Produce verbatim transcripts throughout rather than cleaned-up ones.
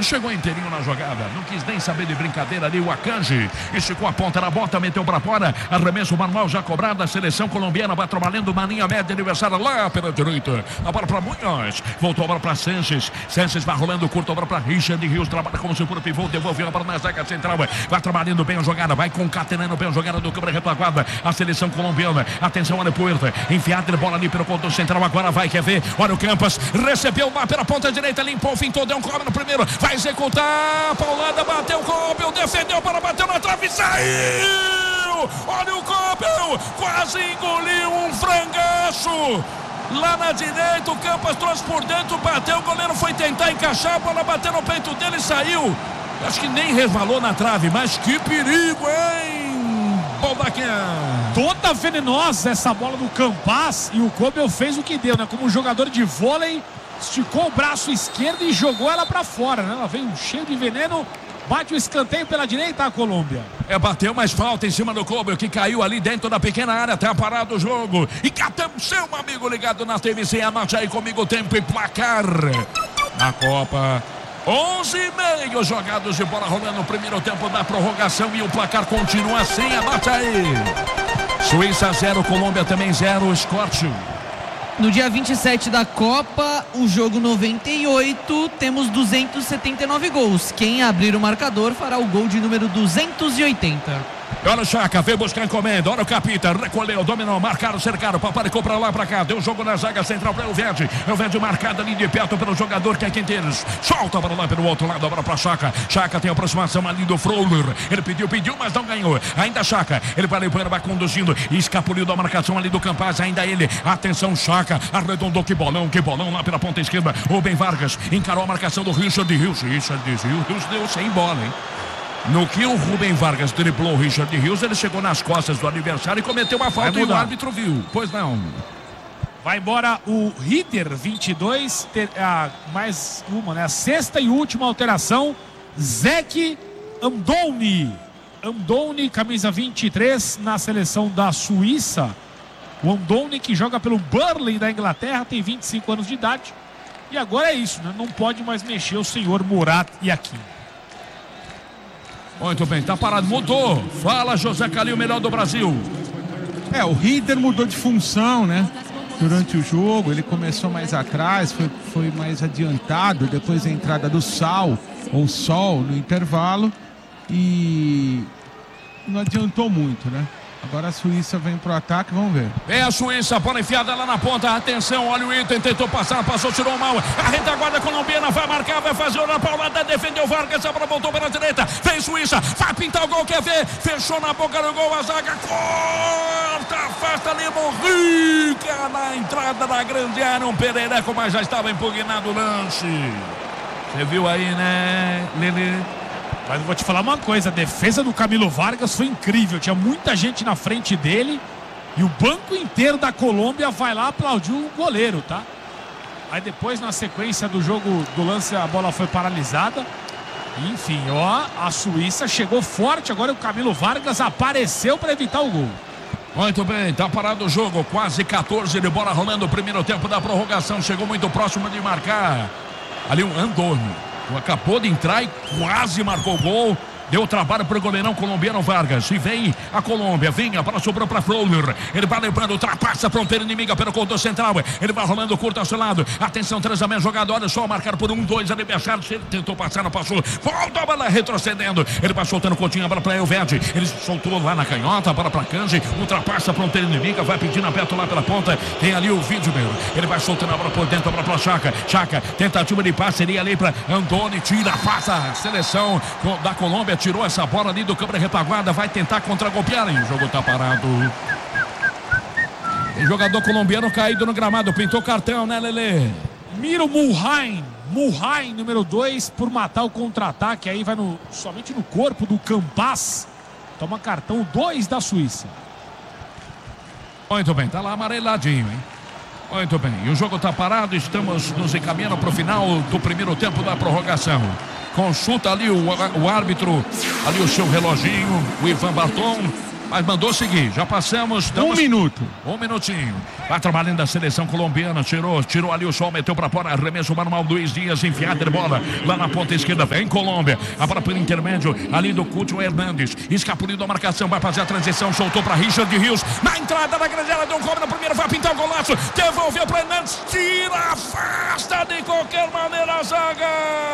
chegou inteirinho na jogada, não quis nem saber de brincadeira ali o Akanji, esticou a ponta na bota, meteu pra fora, arremesso manual já cobrado, a seleção colombiana vai trabalhando uma linha média adversária lá pela direita, a bola pra Munhoz, voltou a bola pra Sanches, Sanches vai rolando curto, a bola pra Richard Rios, trabalha como seguro pivô, devolveu a bola na zaga central, vai trabalhando bem a jogada, vai concatenando bem a jogada do câmera retaguarda, a seleção colombiana, atenção, olha Puerta, enfiada de bola ali pelo ponto central, agora vai, quer ver, olha o Campas, recebeu lá pela ponta direita, limpou, fintou, deu um cobre no primeiro, vai executar, Paulada bateu, Copel, defendeu para bater na trave, saiu, olha o Copel, quase engoliu um frangaço, lá na direita, o Campas trouxe por dentro, bateu, o goleiro foi tentar encaixar, a bola bateu no peito dele e saiu, acho que nem resvalou na trave, mas que perigo, hein, Baldaquian. Toda venenosa essa bola do Campas, e o Copel fez o que deu, né, como um jogador de vôlei, esticou o braço esquerdo e jogou ela pra fora, né? Ela veio cheio de veneno, bate o escanteio pela direita a Colômbia. É, bateu mais falta em cima do Cobel, que caiu ali dentro da pequena área, tá parado o jogo. E atenção, amigo ligado na T V C, anote aí comigo o tempo e placar. Na Copa, onze e meio jogados de bola rolando no primeiro tempo da prorrogação e o placar continua assim, anote aí. Suíça zero, Colômbia também zero, Scott. No dia vinte e sete da Copa, o jogo noventa e oito, temos duzentos e setenta e nove gols. Quem abrir o marcador fará o gol de número duzentos e oitenta. Olha o Chaka, veio buscar encomenda, olha o Capita, recolheu, dominou, marcaram, cercaram, paparicou pra lá, pra cá, deu jogo na zaga central pra Elvede, Elvede marcado ali de perto pelo jogador que é Quinteiros, solta para lá pelo outro lado, agora pra Chaka, Chaka tem aproximação ali do Frowler, ele pediu, pediu, mas não ganhou, ainda Chaka, ele vai limpando, vai conduzindo, escapuliu da marcação ali do Campas, ainda ele, atenção Chaka, arredondou, que bolão, que bolão lá pela ponta esquerda, Rubem Vargas, encarou a marcação do Richard Rios, Richard Rios deu sem bola, hein? No que o Rubem Vargas driblou o Richard Rios, ele chegou nas costas do adversário e cometeu uma falta e o árbitro viu. Pois não. Vai embora o Ritter, vinte e dois, ter, ah, mais uma, né? A sexta e última alteração, Zeki Amdouni. Amdouni, camisa vinte e três, na seleção da Suíça. O Amdouni, que joga pelo Burnley da Inglaterra, tem vinte e cinco anos de idade. E agora é isso, né? Não pode mais mexer o senhor Murat Yakin. Muito bem, tá parado, mudou. Fala, José Calil, melhor do Brasil. É, o Ritter mudou de função, né? Durante o jogo, ele começou mais atrás, foi, foi mais adiantado, depois a entrada do Sal, ou Sol, no intervalo, e não adiantou muito, né? Agora a Suíça vem pro ataque, vamos ver. É a Suíça, bola enfiada lá na ponta, atenção, olha o item, tentou passar, passou, tirou mal, a retaguarda colombiana vai marcar, vai fazer o Paulada, defendeu Vargas, a bola voltou para a direita, vem Suíça, vai pintar o gol, quer ver, fechou na boca do gol, a zaga corta, afasta ali, Morrica na entrada da grande área, um perereco, mas já estava impugnado o lance. Você viu aí, né, Lili? Mas eu vou te falar uma coisa, a defesa do Camilo Vargas foi incrível, tinha muita gente na frente dele e o banco inteiro da Colômbia vai lá aplaudir o goleiro, tá? Aí depois, na sequência do jogo, do lance, a bola foi paralisada. Enfim, ó, a Suíça chegou forte, agora o Camilo Vargas apareceu para evitar o gol. Muito bem, tá parado o jogo, quase quatorze de bola rolando o primeiro tempo da prorrogação, chegou muito próximo de marcar. Ali um Andorno. Acabou de entrar e quase marcou o gol. Deu trabalho para o goleirão colombiano Vargas. E vem a Colômbia. Vem, a bola sobrou para Fowler. Ele vai lembrando, ultrapassa a fronteira inimiga pelo corredor central. Ele vai rolando curto ao seu lado. Atenção, três a meia jogada. Olha só, marcar por um, dois adversários. Ele tentou passar, não passou. Volta a bola retrocedendo. Ele vai soltando curtinho a bola para Elvede. Ele soltou lá na canhota, a bola para Kanji. Ultrapassa a fronteira inimiga. Vai pedindo aberto lá pela ponta. Tem ali o Widmer. Ele vai soltando a bola por dentro, a bola para Chaka. Chaka, tentativa de passe ali para Andoni. Tira, passa a seleção da Colômbia. Tirou essa bola ali do câmera retaguarda, vai tentar contra-golpear e o jogo tá parado. Tem jogador colombiano caído no gramado, pintou cartão, né, Lelê? Miro Mulhain, Mulhain, número dois, por matar o contra-ataque, aí vai no, somente no corpo do Campas, toma cartão dois da Suíça. Muito bem, tá lá amareladinho, hein? Muito bem, e o jogo tá parado, estamos nos encaminhando para o final do primeiro tempo da prorrogação. Consulta ali o, o árbitro, ali o seu reloginho, o Ivan Barton. Mas mandou seguir, já passamos. Estamos... Um minuto. Um minutinho. Vai trabalhando a seleção colombiana. Tirou, tirou ali o sol, meteu pra fora. Arremesso manual, Luiz Dias, enfiada de bola. Lá na ponta esquerda, vem Colômbia. A bola pelo intermédio ali do Cúcio Hernandes. Escapulindo a marcação, vai fazer a transição. Soltou pra Richard Rios. Na entrada da grande área, deu um cobre na primeira, vai pintar o golaço. Devolveu pra Hernandes. Tira, afasta de qualquer maneira a zaga.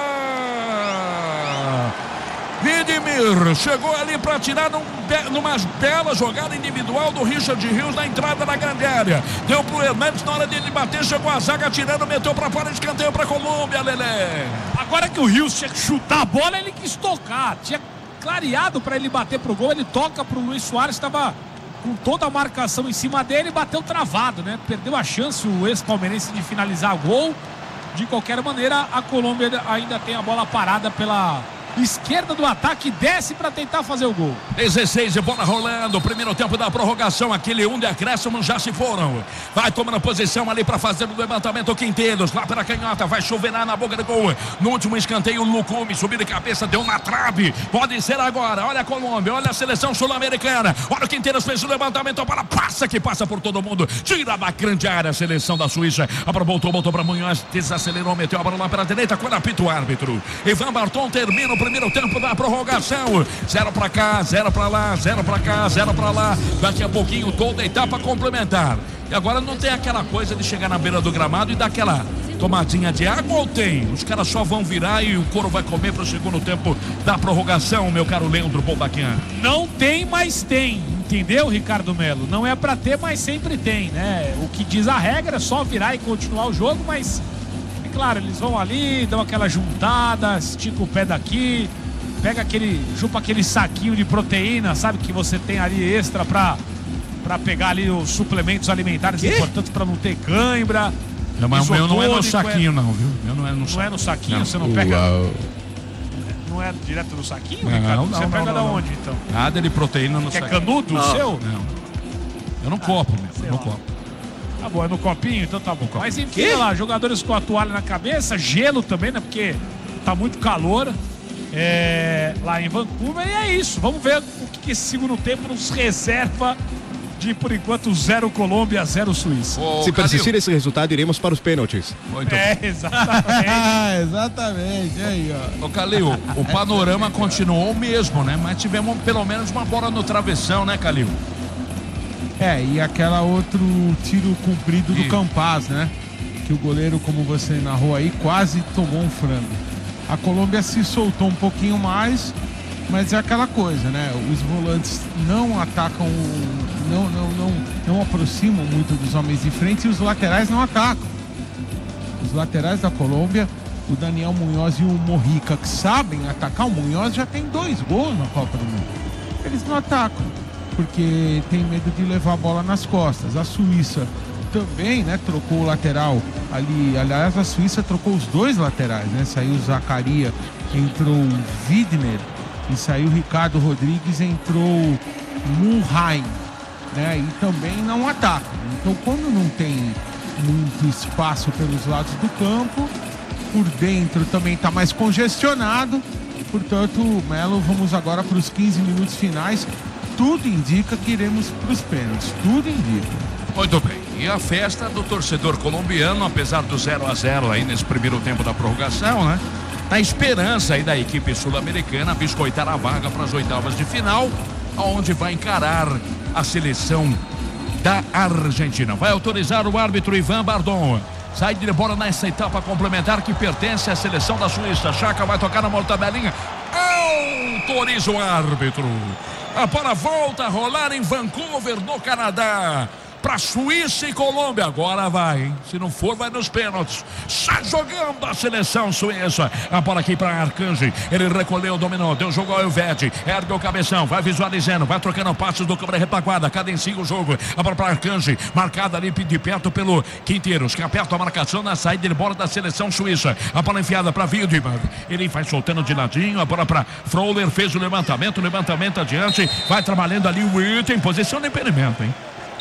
Vidimir chegou ali para tirar num, numa bela jogada individual do Richard Rios na entrada da grande área. Deu pro Hernandes na hora de ele bater, chegou a zaga tirando, meteu para fora, escanteio para Colômbia, Lelé. Agora que o Rios tinha que chutar a bola, ele quis tocar. Tinha clareado para ele bater pro gol, ele toca pro Luis Soares, estava com toda a marcação em cima dele e bateu travado, né? Perdeu a chance o ex-palmeirense de finalizar o gol. De qualquer maneira, a Colômbia ainda tem a bola parada pela esquerda do ataque, desce para tentar fazer o gol. dezesseis de bola rolando, primeiro tempo da prorrogação, aquele um de acréscimo já se foram. Vai tomando posição ali para fazer o levantamento. Quinteiros, lá pela canhota, vai choverar na boca do gol. No último escanteio, o Lucumi subiu de cabeça, deu na trave. Pode ser agora, olha a Colômbia, olha a seleção sul-americana. Olha o Quinteiros, fez o levantamento, a bola passa que passa por todo mundo. Tira da grande área a seleção da Suíça. A bola voltou, voltou para Munhoz, desacelerou, meteu a bola lá pela direita, quando apita o árbitro. Ivan Barton termina o primeiro tempo da prorrogação. Zero pra cá, zero pra lá, zero pra cá, zero pra lá. Daqui a pouquinho toda a etapa complementar. E agora não tem aquela coisa de chegar na beira do gramado e dar aquela tomadinha de água, ou tem? Os caras só vão virar e o couro vai comer pro segundo tempo da prorrogação, meu caro Leandro Boldaquian. Não tem, mas tem. Entendeu, Ricardo Melo? Não é pra ter, mas sempre tem, né? O que diz a regra é só virar e continuar o jogo, mas é claro, eles vão ali, dão aquela juntada, estica o pé daqui, pega aquele, chupa aquele saquinho de proteína, sabe, que você tem ali extra pra, pra pegar ali os suplementos alimentares que? importantes pra não ter cãibra. Não, mas o meu não é no saquinho, é... não, viu? Meu não é no saquinho. Não é no saquinho, não. Você não pega. Uau. Não é direto no saquinho, não, Ricardo? Não, você não, pega não, da não, onde, então? Nada de proteína no que saquinho. É canudo o seu? Não. Eu não copo, meu. Eu não copo. Tá bom, é no copinho, então tá bom. Mas enfim, olha lá, jogadores com a toalha na cabeça, gelo também, né? Porque tá muito calor é, lá em Vancouver. E é isso. Vamos ver o que esse segundo tempo nos reserva de, por enquanto, zero Colômbia, zero Suíça. Ô, Se persistir esse resultado, iremos para os pênaltis. Muito é, bom. Exatamente. Ah, exatamente. Aí, ó. Ô, Calil, o panorama continuou o mesmo, né? Mas tivemos pelo menos uma bola no travessão, né, Calil? É, e aquela outro tiro comprido do Campaz, né? Que o goleiro, como você narrou aí, quase tomou um frango. A Colômbia se soltou um pouquinho mais, mas é aquela coisa, né? Os volantes não atacam, não, não, não, não aproximam muito dos homens de frente e os laterais não atacam. Os laterais da Colômbia, o Daniel Munhoz e o Mojica, que sabem atacar, o Munhoz já tem dois gols na Copa do Mundo. Eles não atacam, porque tem medo de levar a bola nas costas. A Suíça também, né, trocou o lateral ali. Aliás, a Suíça trocou os dois laterais, né? Saiu o Zacaria, entrou o Widmer, e saiu o Ricardo Rodrigues, entrou o Mulheim, né? E também não atacam. Então, quando não tem muito espaço pelos lados do campo, por dentro também está mais congestionado. Portanto, Melo, vamos agora para os quinze minutos finais. Tudo indica que iremos para os pênaltis. Tudo indica. Muito bem. E a festa do torcedor colombiano, apesar do zero a zero aí nesse primeiro tempo da prorrogação, né? Na esperança aí da equipe sul-americana biscoitar a vaga para as oitavas de final, onde vai encarar a seleção da Argentina. Vai autorizar o árbitro Ivan Bardon. Sai de bola nessa etapa complementar que pertence à seleção da Suíça. Chaca vai tocar na mortadelinha. Autoriza o árbitro. A bola volta a rolar em Vancouver, no Canadá. Para Suíça e Colômbia. Agora vai, hein? Se não for, vai nos pênaltis. Sai jogando a seleção suíça. A bola aqui para Arcanji. Ele recolheu, dominou, deu jogo ao Elvedi. Ergue o cabeção, vai visualizando, vai trocando passos do câmera retaguarda. Cadencia o jogo. A bola para Arcanji. Marcada ali de perto pelo Quinteiros, que aperta a marcação na saída de bola da seleção suíça. A bola enfiada para Widmer. Ele vai soltando de ladinho. A bola para Freuler. Fez o levantamento, levantamento adiante. Vai trabalhando ali o Witt em posição de impedimento, hein?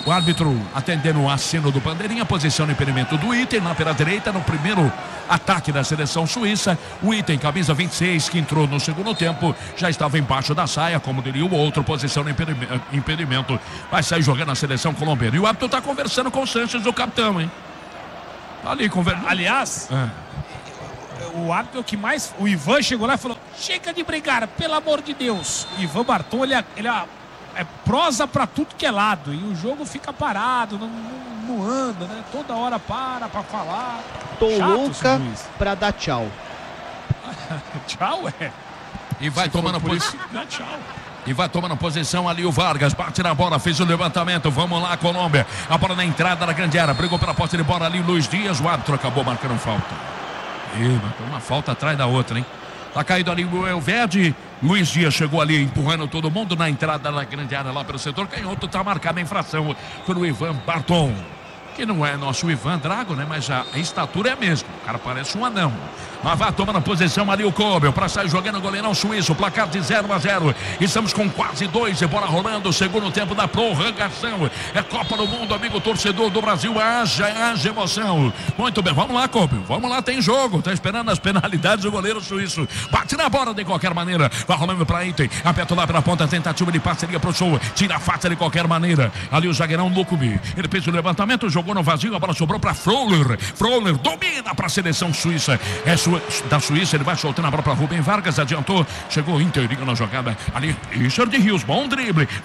O árbitro atendendo o aceno do bandeirinha, posição no impedimento do Item, lá pela direita, no primeiro ataque da seleção suíça. O Item, camisa vinte e seis, que entrou no segundo tempo, já estava embaixo da saia, como diria o outro, posição no impedimento. Vai sair jogando a seleção colombiana. E o árbitro está conversando com o Sanches, o capitão, hein? Ali, conversando. Aliás, é. o árbitro que mais... O Ivan chegou lá e falou, chega de brigar, pelo amor de Deus. O Ivan Barton, ele é... Ele é É prosa pra tudo que é lado. E o jogo fica parado, não, não, não anda, né? Toda hora para pra falar. Tô louca pra dar tchau. Tchau, é. E vai Se tomando posição. Tchau. E vai tomando posição ali o Vargas. Bate na bola, fez o levantamento. Vamos lá, Colômbia. A bola na entrada da grande área. Brigou pela posse de bola ali o Luiz Dias. O árbitro acabou marcando falta. E bateu uma falta atrás da outra, hein? Tá caído ali o Elverde. Luiz Dias chegou ali empurrando todo mundo na entrada da grande área lá pelo setor canhoto. Tá marcada a infração pelo Ivan Barton, que não é nosso Ivan Drago, né? Mas a estatura é a mesma. O cara parece um anão. Mas vai tomando posição ali o Kobel para sair jogando o goleirão suíço. Placar de zero a zero. Estamos com quase dois e bola rolando. Segundo tempo da prorrogação. É Copa do Mundo, amigo torcedor do Brasil. Haja, haja emoção. Muito bem, vamos lá, Kobel. Vamos lá, tem jogo. Tá esperando as penalidades o goleiro suíço. Bate na bola de qualquer maneira. Vai rolando para Item. Aperta lá pela ponta. Tentativa de parceria pro Sul. Tira a faca de qualquer maneira. Ali o zagueirão Lukubi. Ele fez o levantamento, jogou no vazio. A bola sobrou para Fröhler. Fröhler domina para a seleção suíça. É sua da Suíça, ele vai soltando a bola para Rubem Vargas, adiantou, chegou inteirinho na jogada ali, Richard Rios, bom drible.